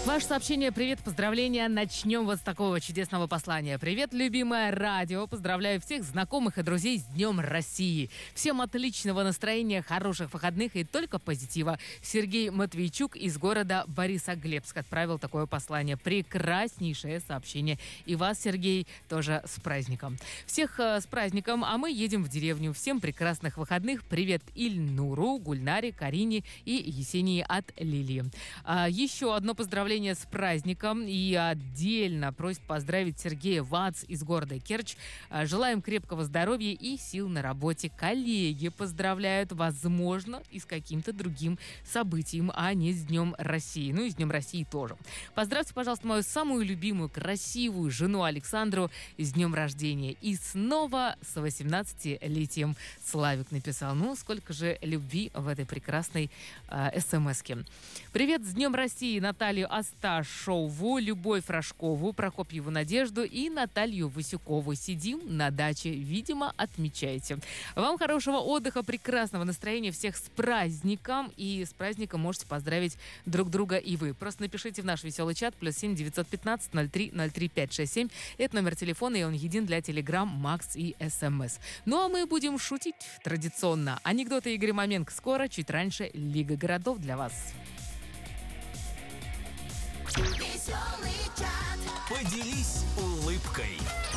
Ваше сообщение, привет, поздравления. Начнем вот с такого чудесного послания. Привет, любимое радио. Поздравляю всех знакомых и друзей с Днем России. Всем отличного настроения, хороших выходных и только позитива. Сергей Матвейчук из города Борисоглебск отправил такое послание. Прекраснейшее сообщение. И вас, Сергей, тоже с праздником. Всех с праздником, а мы едем в деревню. Всем прекрасных выходных. Привет Ильнуру, Гульнаре, Карине и Есении от Лилии. Еще одно поздравление с праздником и отдельно просит поздравить Сергея Вац из города Керчь. Желаем крепкого здоровья и сил на работе. Коллеги поздравляют, возможно, и с каким-то другим событием, а не с Днем России. Ну и с Днем России тоже. Поздравьте, пожалуйста, мою самую любимую, красивую жену Александру с днем рождения. И снова с 18-летием. Славик написал. Ну, сколько же любви в этой прекрасной смс-ке. Привет с Днем России Наталью Асташову, Любовь Рожкову, Прокопьеву Надежду и Наталью Васюкову. Сидим на даче, видимо, отмечаете. Вам хорошего отдыха, прекрасного настроения, всех с праздником. И с праздником можете поздравить друг друга и вы. Просто напишите в наш веселый чат +7 915 03 03 567. Это номер телефона, и он един для Telegram, Макс и СМС. Ну а мы будем шутить традиционно. Анекдоты Игоря Маменко скоро, чуть раньше Лига городов для вас. Веселый чат. Поделись улыбкой.